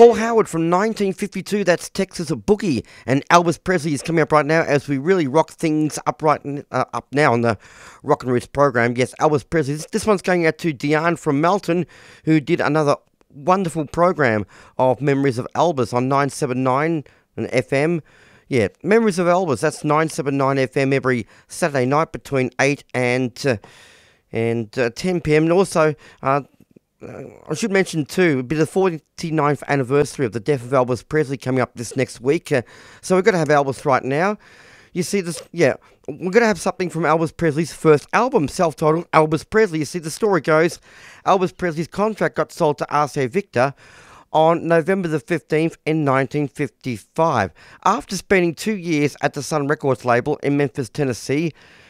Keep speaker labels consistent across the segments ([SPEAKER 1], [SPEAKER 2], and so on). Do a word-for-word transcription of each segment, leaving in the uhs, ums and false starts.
[SPEAKER 1] Paul Howard from nineteen fifty-two, that's Texas Boogie, and Elvis Presley is coming up right now as we really rock things up right uh, up now on the Rock and Roots program. Yes, Elvis Presley. This, this one's going out to Diane from Melton, who did another wonderful program of Memories of Elvis on nine seven nine F M. Yeah, Memories of Elvis, that's nine seven nine F M every Saturday night between eight and, uh, and uh, ten p.m. And also... Uh, Uh, I should mention too, it'll be the forty-ninth anniversary of the death of Elvis Presley coming up this next week. Uh, so we're going to have Elvis right now. You see this, yeah, we're going to have something from Elvis Presley's first album, self-titled Elvis Presley. You see, the story goes, Elvis Presley's contract got sold to R C A Victor on November the fifteenth in nineteen fifty-five. After spending two years at the Sun Records label in Memphis, Tennessee,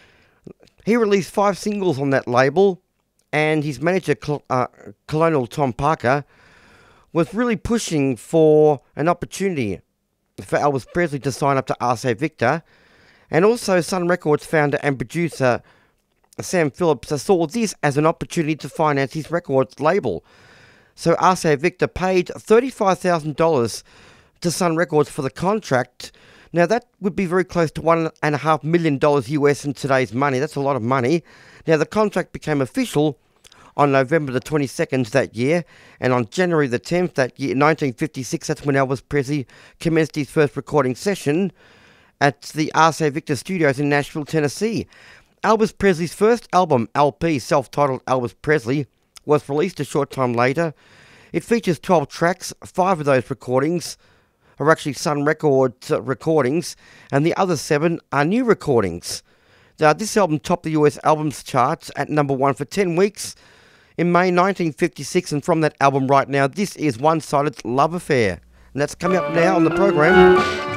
[SPEAKER 1] he released five singles on that label. And his manager, uh, Colonel Tom Parker, was really pushing for an opportunity for Elvis Presley to sign up to R C A Victor. And also Sun Records founder and producer Sam Phillips saw this as an opportunity to finance his records label. So R C A Victor paid thirty-five thousand dollars to Sun Records for the contract. Now that would be very close to one and a half million dollars U S in today's money. That's a lot of money. Now the contract became official on November the twenty-second that year, and on January the tenth that year, nineteen fifty-six, that's when Elvis Presley commenced his first recording session at the R C A Victor Studios in Nashville, Tennessee. Elvis Presley's first album, L P, self-titled Elvis Presley, was released a short time later. It features twelve tracks. Five of those recordings are actually Sun Records uh, recordings, and the other seven are new recordings. Now, this album topped the U S albums charts at number one for ten weeks in May nineteen fifty-six, and from that album right now, this is One-Sided Love Affair. And that's coming up now on the program.